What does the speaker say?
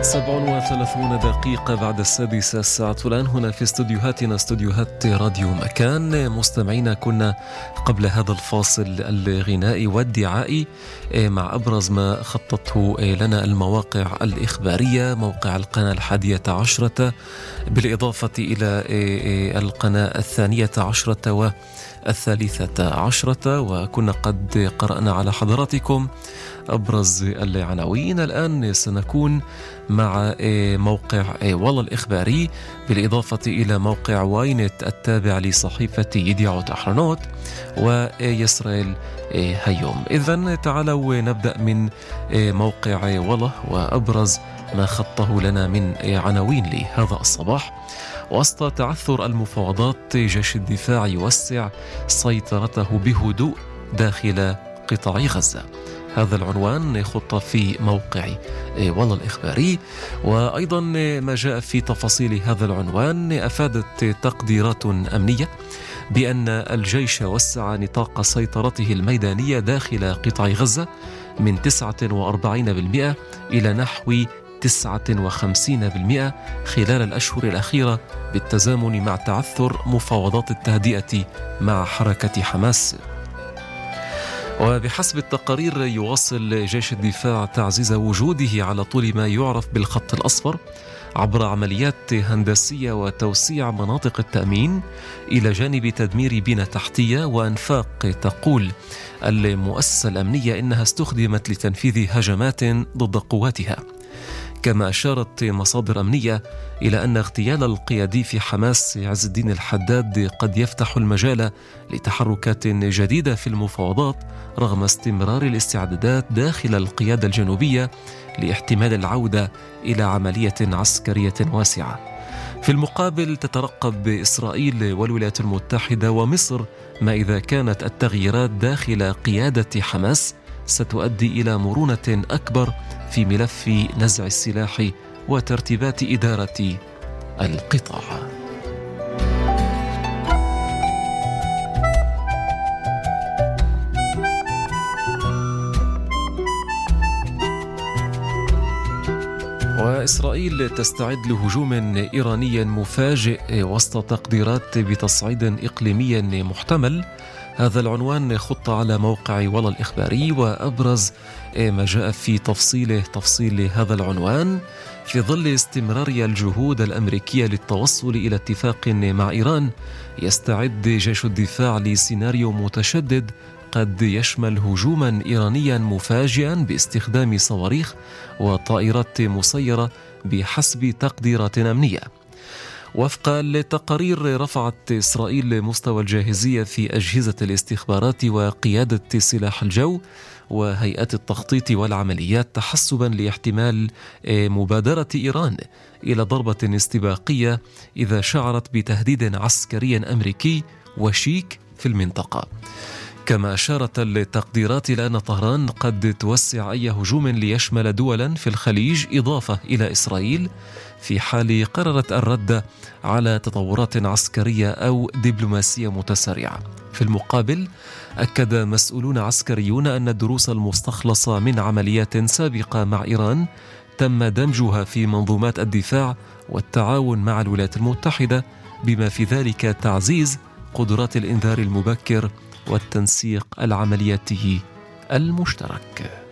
37 دقيقة بعد 6 الساعة الآن هنا في استوديوهاتنا، استوديوهات راديو مكان. مستمعينا، كنا قبل هذا الفاصل الغنائي والدعائي مع أبرز ما خطته لنا المواقع الإخبارية، موقع القناة 11 بالإضافة إلى القناة 12 و13، وكنا قد قرأنا على حضراتكم أبرز العناوين. الآن سنكون مع موقع والله الإخباري بالإضافة إلى موقع واينت التابع لصحيفة يديعوت أحرنوت ويسرائيل هيوم. إذن تعالوا نبدأ من موقع والله وأبرز ما خطه لنا من عناوين لهذا الصباح. وسط تعثر المفاوضات، جيش الدفاع يوسع سيطرته بهدوء داخل قطاع غزة. هذا العنوان خط في موقع والله الإخباري. وأيضا ما جاء في تفاصيل هذا العنوان، أفادت تقديرات أمنية بأن الجيش وسع نطاق سيطرته الميدانية داخل قطاع غزة من 49% إلى نحو 59% خلال الأشهر الأخيرة، بالتزامن مع تعثر مفاوضات التهدئة مع حركة حماس. وبحسب التقارير، يواصل جيش الدفاع تعزيز وجوده على طول ما يعرف بالخط الأصفر عبر عمليات هندسية وتوسيع مناطق التأمين، إلى جانب تدمير بنى تحتية وأنفاق. تقول المؤسسة الأمنية إنها استخدمت لتنفيذ هجمات ضد قواتها. كما أشارت مصادر أمنية إلى أن اغتيال القيادي في حماس عز الدين الحداد قد يفتح المجال لتحركات جديدة في المفاوضات، رغم استمرار الاستعدادات داخل القيادة الجنوبية لاحتمال العودة إلى عملية عسكرية واسعة. في المقابل، تترقب إسرائيل والولايات المتحدة ومصر ما إذا كانت التغييرات داخل قيادة حماس ستؤدي إلى مرونة أكبر في ملف نزع السلاح وترتيبات إدارة القطاع. وإسرائيل تستعد لهجوم إيراني مفاجئ وسط تقديرات بتصعيد إقليمي محتمل. هذا العنوان خط على موقع والله الإخباري. وأبرز ما جاء في تفصيل هذا العنوان، في ظل استمرار الجهود الأمريكية للتوصل إلى اتفاق مع إيران، يستعد جيش الدفاع لسيناريو متشدد قد يشمل هجوما إيرانيا مفاجئا باستخدام صواريخ وطائرات مسيرة بحسب تقديرات أمنية. وفق التقارير، رفعت إسرائيل مستوى الجاهزية في أجهزة الاستخبارات وقيادة سلاح الجو وهيئات التخطيط والعمليات، تحسبا لاحتمال مبادرة إيران إلى ضربة استباقية إذا شعرت بتهديد عسكري أمريكي وشيك في المنطقة. كما أشارت التقديرات إلى أن طهران قد توسع أي هجوم ليشمل دولا في الخليج إضافة إلى إسرائيل، في حال قررت الرد على تطورات عسكرية أو دبلوماسية متسارعة. في المقابل، أكد مسؤولون عسكريون أن الدروس المستخلصة من عمليات سابقة مع إيران تم دمجها في منظومات الدفاع والتعاون مع الولايات المتحدة، بما في ذلك تعزيز قدرات الإنذار المبكر والتنسيق العملياتي المشترك.